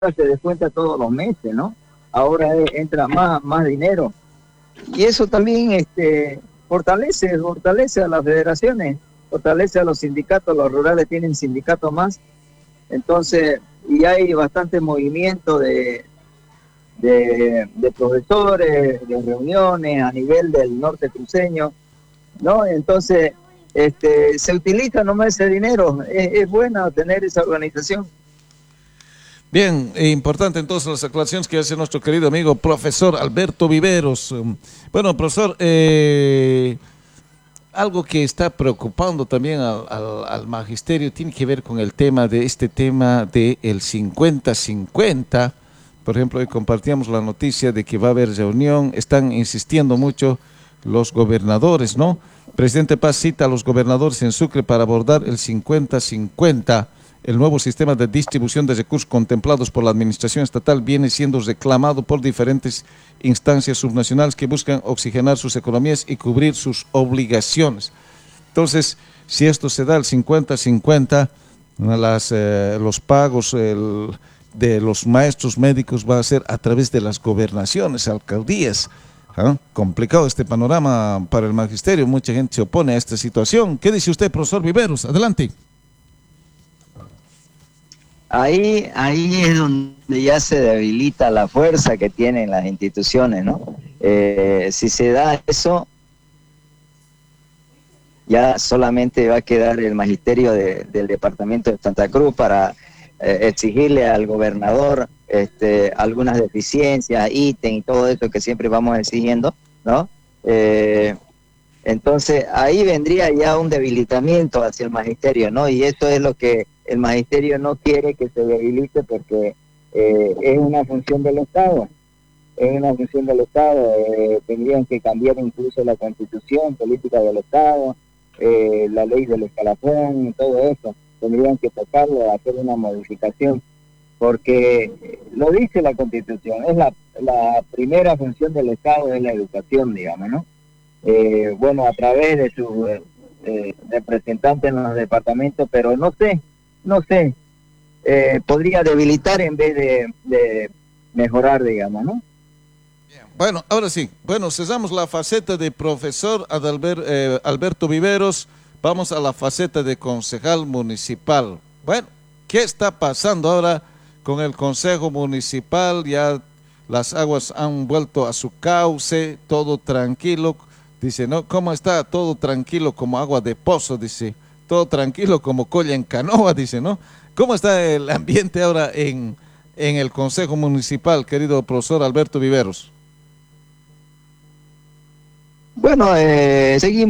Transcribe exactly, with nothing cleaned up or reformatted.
se descuenta todos los meses, ¿no? Ahora eh, entra más, más dinero. Y eso también este, fortalece, fortalece a las federaciones, fortalece a los sindicatos, los rurales tienen sindicatos más. Entonces, y hay bastante movimiento de, de, de profesores, de reuniones a nivel del norte cruceño, ¿no? Entonces, este, se utiliza nomás ese dinero, es, es bueno tener esa organización. Bien, e importante entonces las aclaraciones que hace nuestro querido amigo profesor Alberto Viveros. Um, Bueno, profesor, eh, algo que está preocupando también al, al- al magisterio tiene que ver con el tema de este tema de el cincuenta cincuenta. Por ejemplo, hoy compartíamos la noticia de que va a haber reunión, están insistiendo mucho los gobernadores, ¿no? Presidente Paz cita a los gobernadores en Sucre para abordar el cincuenta cincuenta. El nuevo sistema de distribución de recursos contemplados por la administración estatal viene siendo reclamado por diferentes instancias subnacionales que buscan oxigenar sus economías y cubrir sus obligaciones. Entonces, si esto se da el cincuenta cincuenta, las, eh, los pagos el, de los maestros médicos va a ser a través de las gobernaciones, alcaldías. ¿Ah? Complicado este panorama para el magisterio, mucha gente se opone a esta situación. ¿Qué dice usted, profesor Viveros? Adelante. Ahí, ahí es donde ya se debilita la fuerza que tienen las instituciones, ¿no? Eh, si se da eso, ya solamente va a quedar el magisterio de, del departamento de Santa Cruz para eh, exigirle al gobernador este, algunas deficiencias, ítem y todo eso que siempre vamos exigiendo, ¿no? Eh, entonces ahí vendría ya un debilitamiento hacia el magisterio, ¿no? Y eso es lo que el magisterio no quiere que se debilite porque eh, es una función del Estado, es una función del Estado, eh, tendrían que cambiar incluso la constitución política del Estado, eh, la ley del escalafón y todo eso, tendrían que tocarlo, hacer una modificación, porque lo dice la constitución, es la, la primera función del Estado, es la educación, digamos, ¿no? Eh, bueno, a través de sus eh, representantes en los departamentos, pero no sé, no sé, eh, podría debilitar en vez de, de mejorar, digamos, ¿no? Bueno, ahora sí, bueno, cesamos la faceta de profesor Adalber, eh, Alberto Viveros, vamos a la faceta de concejal municipal. Bueno, ¿qué está pasando ahora con el Consejo Municipal? Ya las aguas han vuelto a su cauce, todo tranquilo. Dice, ¿no? ¿Cómo está? Todo tranquilo como agua de pozo, dice. Todo tranquilo como colla en canoa, dice, ¿no? ¿Cómo está el ambiente ahora en, en el Consejo Municipal, querido profesor Alberto Viveros? Bueno, eh, seguimos.